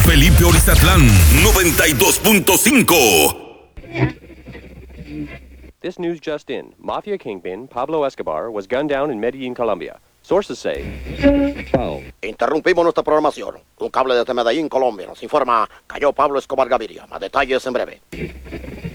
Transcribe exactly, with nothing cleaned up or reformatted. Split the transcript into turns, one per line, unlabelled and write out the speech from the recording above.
Felipe Orizatlán, noventa y dos punto cinco.
This news just in. Mafia kingpin Pablo Escobar was gunned down in Medellín, Colombia. Sources say...
Interrumpimos nuestra programación. Un cable desde Medellín, Colombia, nos informa, cayó Pablo Escobar Gaviria. Más detalles en breve.